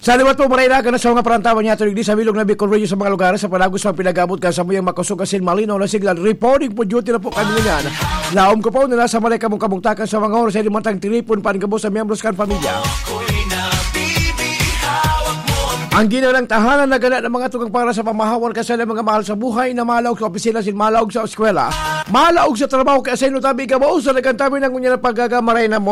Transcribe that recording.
Sa liwat po maray na ka na sa mga parantawan niya tulig di sa bilog na Bicol Region sa mga lugar sa panagos sa pinagabot ka sa muyang makusugasin malinaw na siglan. Reporting po duty na po kami ganyan. Laom ko po na nasa malay kamong kabungtakan sa mga oras ay limantang tiripon panggabo sa miyembros kan pamilya. Ang ginanang tahanan na gana ng mga tugang para sa pamahawan kasi ng mga mahal sa buhay na malaog sa opisina sin malaog sa eskwela. Malaog sa trabaho kasi no tabi ka mo sa nagkantabi ng kunya na paggagamaray na mo.